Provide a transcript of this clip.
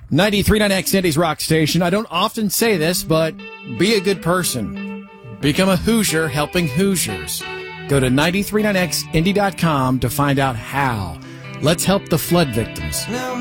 93.9X Indy's rock station. I don't often say this, but be a good person. Become a Hoosier helping Hoosiers. Go to 939xindy.com to find out how. Let's help the flood victims.